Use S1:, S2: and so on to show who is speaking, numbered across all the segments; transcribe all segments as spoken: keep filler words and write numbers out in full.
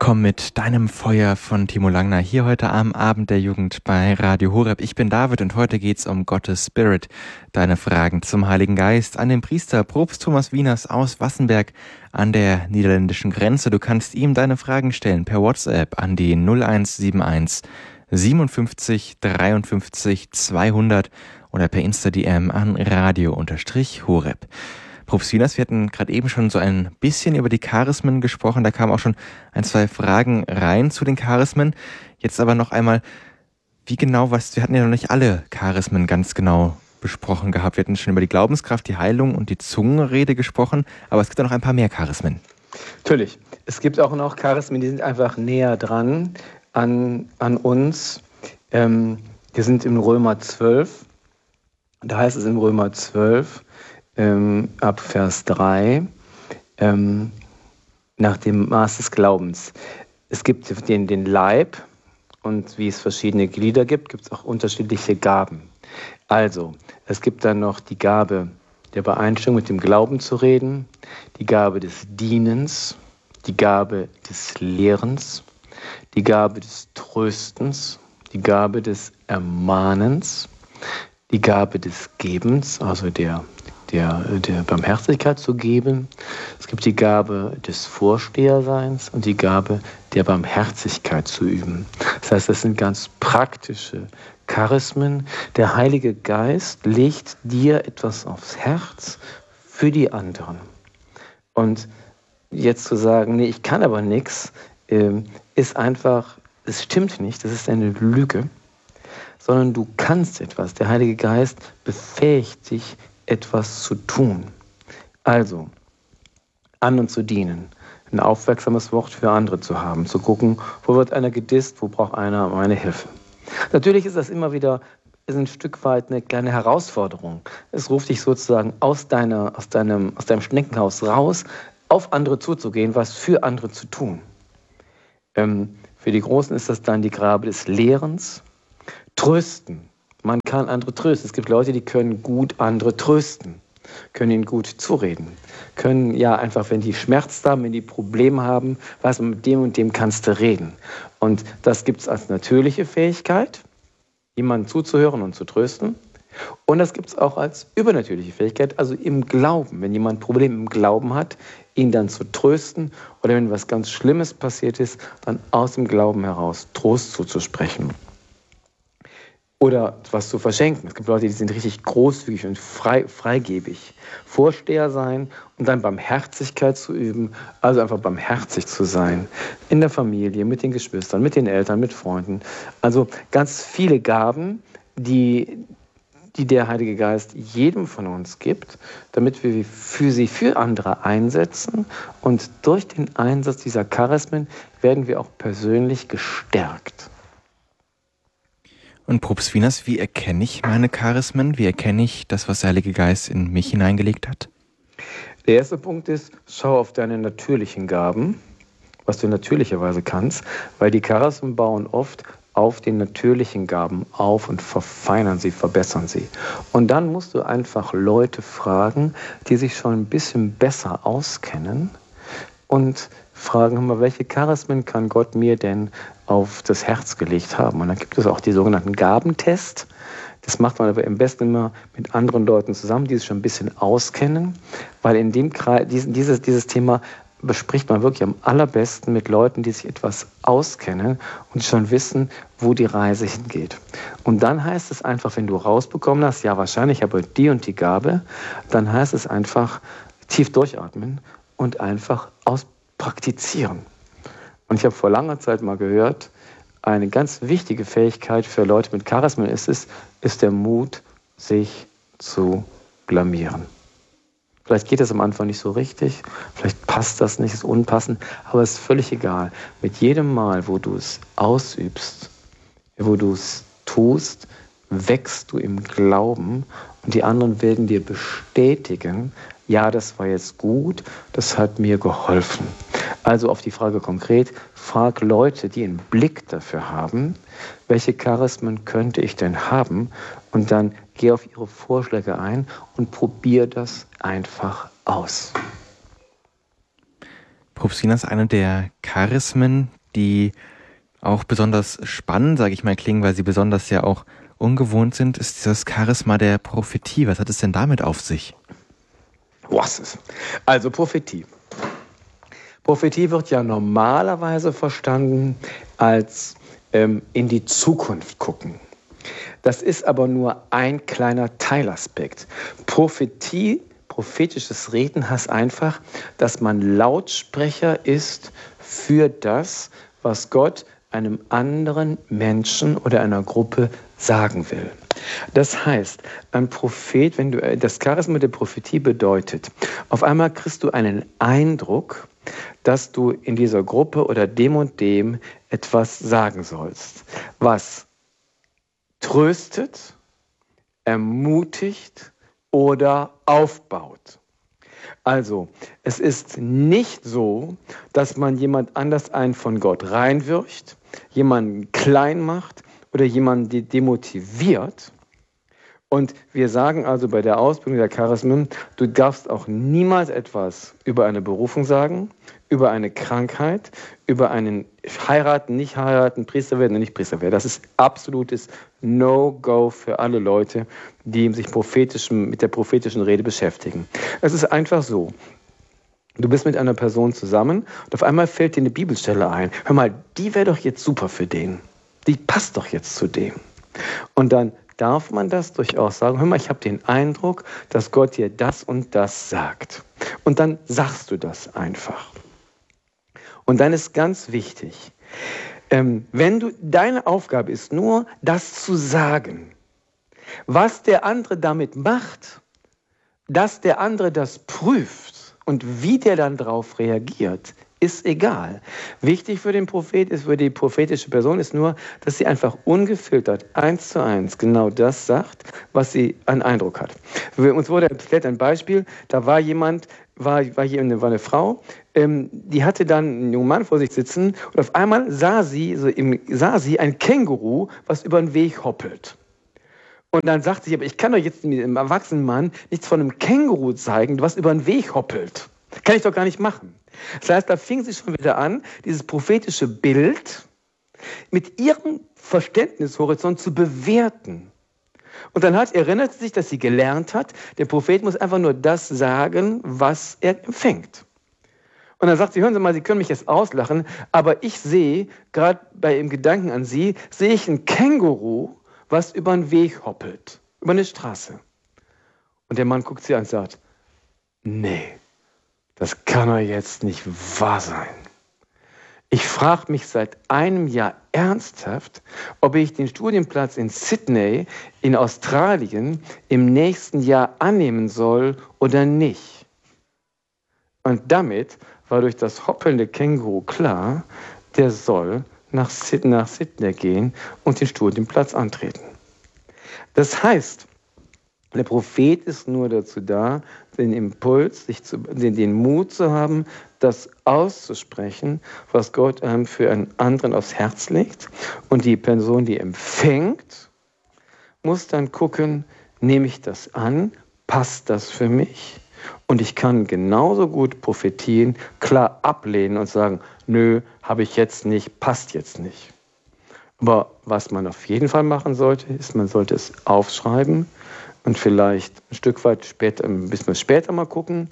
S1: Komm mit deinem Feuer von Timo Langner hier heute am Abend der Jugend bei Radio Horeb. Ich bin David und heute geht's um Gottes Spirit. Deine Fragen zum Heiligen Geist an den Priester Propst Thomas Wieners aus Wassenberg an der niederländischen Grenze. Du kannst ihm deine Fragen stellen per WhatsApp an die null eins sieben eins siebenundfünfzig dreiundfünfzig zweihundert oder per Insta-D M an Radio-Horeb. Propst Wieners, wir hatten gerade eben schon so ein bisschen über die Charismen gesprochen. Da kamen auch schon ein, zwei Fragen rein zu den Charismen. Jetzt aber noch einmal, wie genau was, wir hatten ja noch nicht alle Charismen ganz genau besprochen gehabt. Wir hatten schon über die Glaubenskraft, die Heilung und die Zungenrede gesprochen, aber es gibt ja noch ein paar mehr Charismen.
S2: Natürlich. Es gibt auch noch Charismen, die sind einfach näher dran an, an uns. Ähm, wir sind im Römer zwölf. Da heißt es im Römer zwölf, Ähm, ab Vers drei, ähm, nach dem Maß des Glaubens. Es gibt den, den Leib und wie es verschiedene Glieder gibt, gibt es auch unterschiedliche Gaben. Also, es gibt dann noch die Gabe der Übereinstimmung mit dem Glauben zu reden, die Gabe des Dienens, die Gabe des Lehrens, die Gabe des Tröstens, die Gabe des Ermahnens, die Gabe des Gebens, also der Der, der Barmherzigkeit zu geben. Es gibt die Gabe des Vorsteherseins und die Gabe der Barmherzigkeit zu üben. Das heißt, das sind ganz praktische Charismen. Der Heilige Geist legt dir etwas aufs Herz für die anderen. Und jetzt zu sagen, nee, ich kann aber nichts, ist einfach, es stimmt nicht, das ist eine Lüge, sondern du kannst etwas. Der Heilige Geist befähigt dich, etwas zu tun. Also, anderen zu dienen, ein aufmerksames Wort für andere zu haben, zu gucken, wo wird einer gedisst, wo braucht einer meine Hilfe. Natürlich ist das immer wieder ist ein Stück weit eine kleine Herausforderung. Es ruft dich sozusagen aus, deiner, aus, deinem, aus deinem Schneckenhaus raus, auf andere zuzugehen, was für andere zu tun. Ähm, für die Großen ist das dann die Gabe des Lehrens, Trösten. Man kann andere trösten. Es gibt Leute, die können gut andere trösten, können ihnen gut zureden, können ja einfach, wenn die Schmerz haben, wenn die Probleme haben, was mit dem und dem kannst du reden. Und das gibt es als natürliche Fähigkeit, jemandem zuzuhören und zu trösten. Und das gibt es auch als übernatürliche Fähigkeit, also im Glauben. Wenn jemand Probleme im Glauben hat, ihn dann zu trösten oder wenn was ganz Schlimmes passiert ist, dann aus dem Glauben heraus Trost zuzusprechen. Oder was zu verschenken. Es gibt Leute, die sind richtig großzügig und frei, freigebig. Vorsteher sein und dann Barmherzigkeit zu üben, also einfach barmherzig zu sein. In der Familie, mit den Geschwistern, mit den Eltern, mit Freunden. Also ganz viele Gaben, die, die der Heilige Geist jedem von uns gibt, damit wir für sie für andere einsetzen. Und durch den Einsatz dieser Charismen werden wir auch persönlich gestärkt.
S1: Und Propst Wieners, wie erkenne ich meine Charismen? Wie erkenne ich das, was der Heilige Geist in mich hineingelegt hat?
S2: Der erste Punkt ist, schau auf deine natürlichen Gaben, was du natürlicherweise kannst, weil die Charismen bauen oft auf den natürlichen Gaben auf und verfeinern sie, verbessern sie. Und dann musst du einfach Leute fragen, die sich schon ein bisschen besser auskennen und fragen, welche Charismen kann Gott mir denn auf das Herz gelegt haben? Und dann gibt es auch die sogenannten Gabentests. Das macht man aber am besten immer mit anderen Leuten zusammen, die sich schon ein bisschen auskennen, weil in dem Kreis, dieses, dieses Thema bespricht man wirklich am allerbesten mit Leuten, die sich etwas auskennen und schon wissen, wo die Reise hingeht. Und dann heißt es einfach, wenn du rausbekommen hast, ja wahrscheinlich habe ich die und die Gabe, dann heißt es einfach tief durchatmen und einfach auspraktizieren. Und ich habe vor langer Zeit mal gehört, eine ganz wichtige Fähigkeit für Leute mit Charismen ist es, ist der Mut, sich zu blamieren. Vielleicht geht das am Anfang nicht so richtig, vielleicht passt das nicht, ist unpassend, aber es ist völlig egal. Mit jedem Mal, wo du es ausübst, wo du es tust, wächst du im Glauben und die anderen werden dir bestätigen, ja, das war jetzt gut, das hat mir geholfen. Also auf die Frage konkret, frag Leute, die einen Blick dafür haben, welche Charismen könnte ich denn haben? Und dann geh auf ihre Vorschläge ein und probier das einfach aus.
S1: Propst Wieners, eine der Charismen, die auch besonders spannend, sage ich mal, klingen, weil sie besonders ja auch ungewohnt sind, ist das Charisma der Prophetie. Was hat es denn damit auf sich?
S2: Was ist? Also Prophetie. Prophetie wird ja normalerweise verstanden als ähm, in die Zukunft gucken. Das ist aber nur ein kleiner Teilaspekt. Prophetie, prophetisches Reden heißt einfach, dass man Lautsprecher ist für das, was Gott einem anderen Menschen oder einer Gruppe sagen will. Das heißt, ein Prophet, wenn du das Charisma der Prophetie bedeutet, auf einmal kriegst du einen Eindruck, dass du in dieser Gruppe oder dem und dem etwas sagen sollst, was tröstet, ermutigt oder aufbaut. Also, es ist nicht so, dass man jemand anders einen von Gott reinwirft, jemanden klein macht oder jemanden demotiviert. Und wir sagen also bei der Ausbildung der Charismen, du darfst auch niemals etwas über eine Berufung sagen, über eine Krankheit, über einen Heiraten, nicht heiraten, Priester werden, nicht Priester werden. Das ist absolutes No-Go für alle Leute, die sich prophetischen, mit der prophetischen Rede beschäftigen. Es ist einfach so. Du bist mit einer Person zusammen und auf einmal fällt dir eine Bibelstelle ein. Hör mal, die wäre doch jetzt super für den. Die passt doch jetzt zu dem. Und dann darf man das durchaus sagen. Hör mal, ich habe den Eindruck, dass Gott dir das und das sagt. Und dann sagst du das einfach. Und dann ist ganz wichtig, ähm, wenn du, deine Aufgabe ist nur, das zu sagen. Was der andere damit macht, dass der andere das prüft und wie der dann darauf reagiert, ist egal. Wichtig für den Prophet ist, für die prophetische Person ist nur, dass sie einfach ungefiltert, eins zu eins, genau das sagt, was sie an Eindruck hat. Uns wurde erklärt ein Beispiel, da war jemand, war, war, hier eine, war eine Frau, ähm, die hatte dann einen jungen Mann vor sich sitzen und auf einmal sah sie, so im, sah sie ein Känguru, was über den Weg hoppelt. Und dann sagte sie, aber ich kann doch jetzt einem erwachsenen Mann nichts von einem Känguru zeigen, was über den Weg hoppelt. Kann ich doch gar nicht machen. Das heißt, da fing sie schon wieder an, dieses prophetische Bild mit ihrem Verständnishorizont zu bewerten. Und dann hat, erinnert sie sich, dass sie gelernt hat, der Prophet muss einfach nur das sagen, was er empfängt. Und dann sagt sie, hören Sie mal, Sie können mich jetzt auslachen, aber ich sehe, gerade bei dem Gedanken an Sie, sehe ich ein Känguru, was über einen Weg hoppelt, über eine Straße. Und der Mann guckt sie an und sagt, nee, das kann doch jetzt nicht wahr sein. Ich frage mich seit einem Jahr ernsthaft, ob ich den Studienplatz in Sydney in Australien im nächsten Jahr annehmen soll oder nicht. Und damit war durch das hoppelnde Känguru klar, der soll nach Sydney, nach Sydney gehen und den Studienplatz antreten. Das heißt, der Prophet ist nur dazu da, den Impuls, sich zu, den, den Mut zu haben, das auszusprechen, was Gott einem für einen anderen aufs Herz legt. Und die Person, die empfängt, muss dann gucken, nehme ich das an, passt das für mich? Und ich kann genauso gut Prophetien klar ablehnen und sagen, nö, habe ich jetzt nicht, passt jetzt nicht. Aber was man auf jeden Fall machen sollte, ist, man sollte es aufschreiben und vielleicht ein Stück weit später, ein bisschen später mal gucken.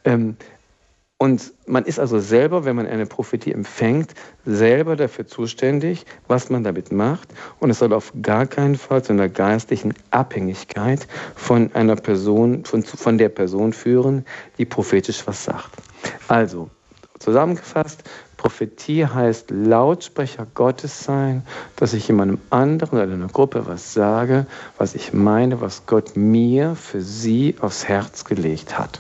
S2: Und man ist also selber, wenn man eine Prophetie empfängt, selber dafür zuständig, was man damit macht. Und es soll auf gar keinen Fall zu einer geistlichen Abhängigkeit von einer Person, von, von der Person führen, die prophetisch was sagt. Also, zusammengefasst, Prophetie heißt Lautsprecher Gottes sein, dass ich jemandem anderen oder einer Gruppe was sage, was ich meine, was Gott mir für sie aufs Herz gelegt hat.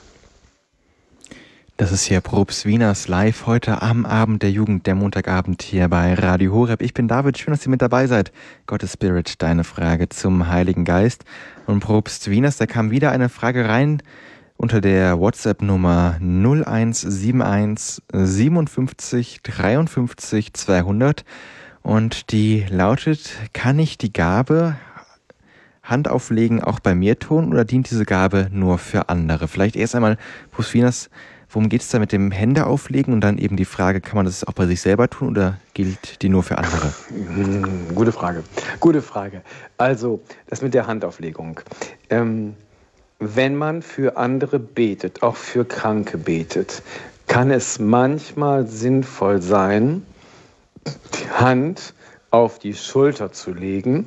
S1: Das ist hier Propst Wieners live heute am Abend der Jugend, der Montagabend hier bei Radio Horeb. Ich bin David, schön, dass ihr mit dabei seid. Gottes Spirit, deine Frage zum Heiligen Geist. Und Propst Wieners, da kam wieder eine Frage rein unter der WhatsApp-Nummer null eins sieben eins siebenundfünfzig dreiundfünfzig zweihundert. Und die lautet, kann ich die Gabe Hand auflegen auch bei mir tun oder dient diese Gabe nur für andere? Vielleicht erst einmal, Propst Wieners, Worum geht es da mit dem Hände auflegen und dann eben die Frage, kann man das auch bei sich selber tun oder gilt die nur für andere?
S2: Hm, gute Frage. Gute Frage. Also, das mit der Handauflegung. Ähm, wenn man für andere betet, auch für Kranke betet, kann es manchmal sinnvoll sein, die Hand auf die Schulter zu legen,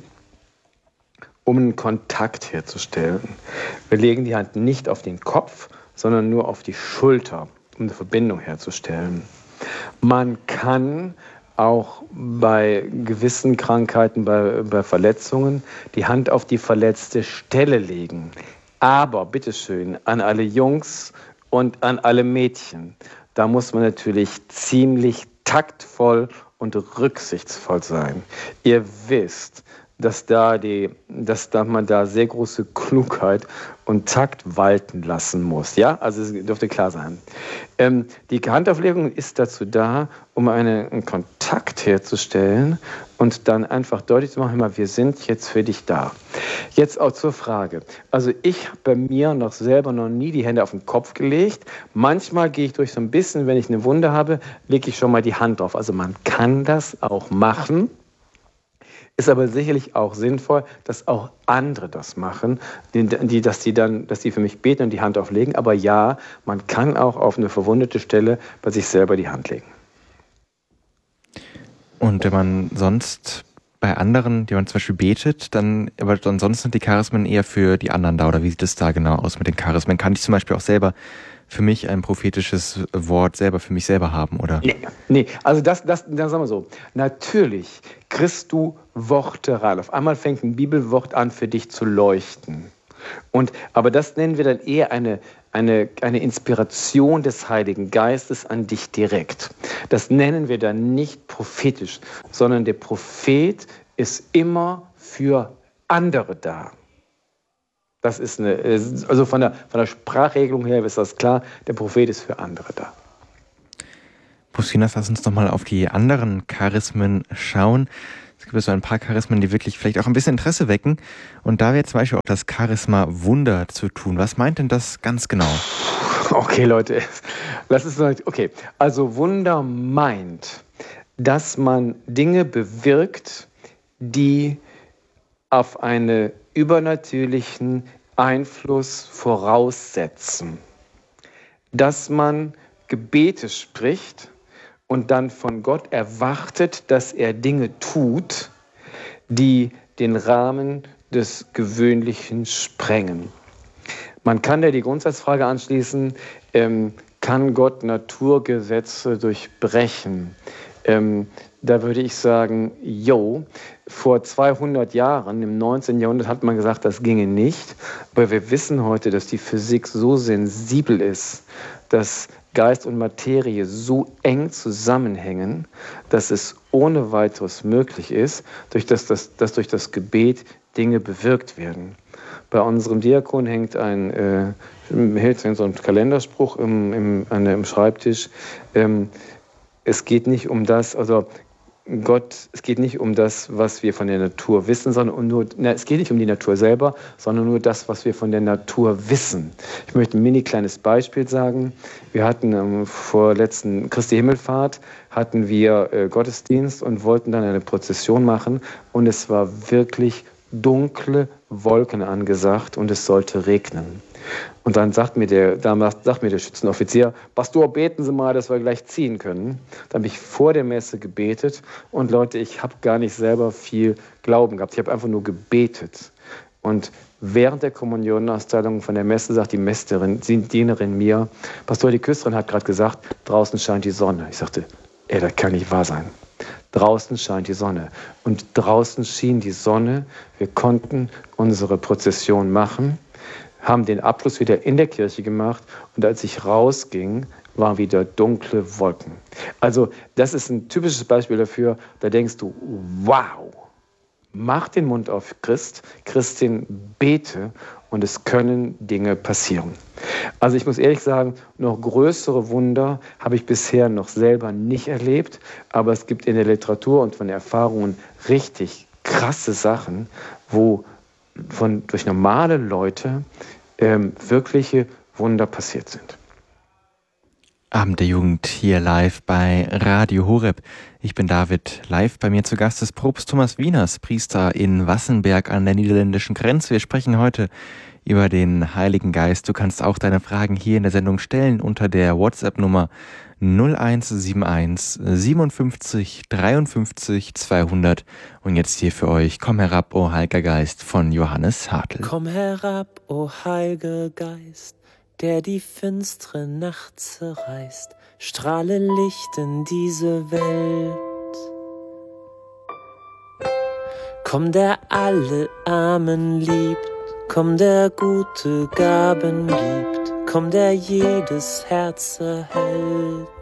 S2: um einen Kontakt herzustellen. Wir legen die Hand nicht auf den Kopf, sondern nur auf die Schulter, um eine Verbindung herzustellen. Man kann auch bei gewissen Krankheiten, bei, bei Verletzungen, die Hand auf die verletzte Stelle legen. Aber bitteschön, an alle Jungs und an alle Mädchen, da muss man natürlich ziemlich taktvoll und rücksichtsvoll sein. Ihr wisst, dass, da die, dass da man da sehr große Klugheit und Takt walten lassen muss. Ja, also es dürfte klar sein. Ähm, die Handauflegung ist dazu da, um eine, einen Kontakt herzustellen und dann einfach deutlich zu machen, wir sind jetzt für dich da. Jetzt auch zur Frage. Also ich habe bei mir noch selber noch nie die Hände auf den Kopf gelegt. Manchmal gehe ich durch so ein bisschen, wenn ich eine Wunde habe, lege ich schon mal die Hand drauf. Also man kann das auch machen. Ist aber sicherlich auch sinnvoll, dass auch andere das machen, die, die, dass, die dann, dass die für mich beten und die Hand auflegen. Aber ja, man kann auch auf eine verwundete Stelle bei sich selber die Hand legen.
S1: Und wenn man sonst bei anderen, die man zum Beispiel betet, dann, aber ansonsten sind die Charismen eher für die anderen da, oder wie sieht es da genau aus mit den Charismen? Kann ich zum Beispiel auch selber für mich ein prophetisches Wort selber für mich selber haben, oder?
S2: Nee, nee. Also das, das, das sagen wir so. Natürlich kriegst du Worte rein. Auf einmal fängt ein Bibelwort an, für dich zu leuchten. Und, aber das nennen wir dann eher eine, eine, eine Inspiration des Heiligen Geistes an dich direkt. Das nennen wir dann nicht prophetisch, sondern der Prophet ist immer für andere da. Das ist eine, also von der, von der Sprachregelung her ist das klar, der Prophet ist für andere da.
S1: Buskinas, lass uns nochmal auf die anderen Charismen schauen. Es gibt so ein paar Charismen, die wirklich vielleicht auch ein bisschen Interesse wecken. Und da wäre zum Beispiel auch das Charisma Wunder zu tun. Was meint denn das ganz genau?
S2: Okay, Leute, lass es mal. Okay, also Wunder meint, dass man Dinge bewirkt, die auf einen übernatürlichen Einfluss voraussetzen. Dass man Gebete spricht und dann von Gott erwartet, dass er Dinge tut, die den Rahmen des Gewöhnlichen sprengen. Man kann ja die Grundsatzfrage anschließen, ähm, kann Gott Naturgesetze durchbrechen? Ähm, da würde ich sagen, jo, vor zweihundert Jahren, im neunzehnten Jahrhundert, hat man gesagt, das ginge nicht. Aber wir wissen heute, dass die Physik so sensibel ist, dass Geist und Materie so eng zusammenhängen, dass es ohne weiteres möglich ist, durch das, das, dass durch das Gebet Dinge bewirkt werden. Bei unserem Diakon hängt ein, äh, hält so ein Kalenderspruch im, im, an, im Schreibtisch. Ähm, es geht nicht um das, also Gott, es geht nicht um das, was wir von der Natur wissen, sondern um nur, na, es geht nicht um die Natur selber, sondern nur das, was wir von der Natur wissen. Ich möchte ein mini kleines Beispiel sagen. Wir hatten ähm, vor letzten Christi Himmelfahrt hatten wir äh, Gottesdienst und wollten dann eine Prozession machen und es war wirklich dunkle Wolken angesagt und es sollte regnen. Und dann sagt mir der, damals sagt mir der Schützenoffizier, Pastor, beten Sie mal, dass wir gleich ziehen können. Dann habe ich vor der Messe gebetet und Leute, ich habe gar nicht selber viel Glauben gehabt. Ich habe einfach nur gebetet. Und während der Kommunionauszahlung von der Messe sagt die Mesterin, die Dienerin mir, Pastor, die Küsterin hat gerade gesagt, draußen scheint die Sonne. Ich sagte, ey, das kann nicht wahr sein. Draußen scheint die Sonne. Und draußen schien die Sonne. Wir konnten unsere Prozession machen, haben den Abschluss wieder in der Kirche gemacht und als ich rausging, waren wieder dunkle Wolken. Also das ist ein typisches Beispiel dafür, da denkst du, wow, mach den Mund auf Christ, Christin, bete und es können Dinge passieren. Also ich muss ehrlich sagen, noch größere Wunder habe ich bisher noch selber nicht erlebt, aber es gibt in der Literatur und von Erfahrungen richtig krasse Sachen, wo von, durch normale Leute ähm, wirkliche Wunder passiert sind.
S1: Abend der Jugend hier live bei Radio Horeb. Ich bin David. Live bei mir zu Gast ist Propst Thomas Wieners, Priester in Wassenberg an der niederländischen Grenze. Wir sprechen heute über den Heiligen Geist. Du kannst auch deine Fragen hier in der Sendung stellen unter der WhatsApp-Nummer null eins sieben eins siebenundfünfzig dreiundfünfzig zweihundert. Und jetzt hier für euch Komm herab, o Heiliger Geist von Johannes Hartl.
S3: Komm herab, o Heiliger Geist, der die finstere Nacht zerreißt, strahle Licht in diese Welt. Komm, der alle Armen liebt, komm, der gute Gaben gibt, komm, der jedes Herz erhält.